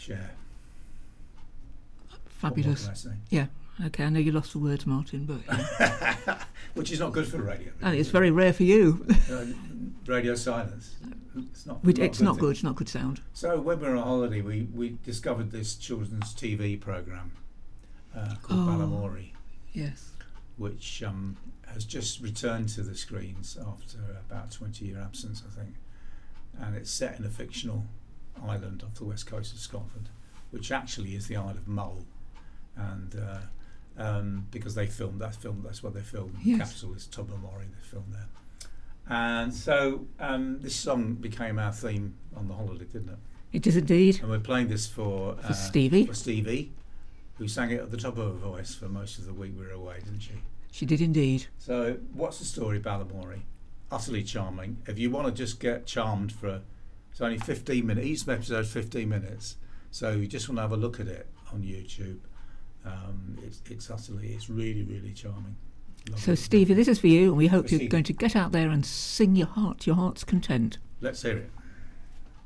share. Fabulous. What more can I say? Yeah. Okay, I know you lost the words, Martin, but Which is not good for radio. and it's very rare for you. Radio silence. It's not. It's not thing. good. It's not good sound. So when we were on holiday, we discovered this children's TV program called Balamory, Yes. which has just returned to the screens after about 20-year absence, I think. And it's set in a fictional island off the west coast of Scotland, which actually is the Isle of Mull. And because that's where they filmed. Yes. The capital is Tobermory, they filmed there. And so this song became our theme on the holiday, didn't it? It is indeed. And we're playing this for Stevie. For Stevie, who sang it at the top of her voice for most of the week we were away, didn't she? She did indeed. So what's the story, Balamory? Utterly charming. If you want to just get charmed it's only 15 minutes, each episode's 15 minutes. So you just want to have a look at it on YouTube. It's really, really charming. Lovely. So, Stevie, this is for you, and we hope For you're Stevie. going to get out there and sing your heart's content. Let's hear it.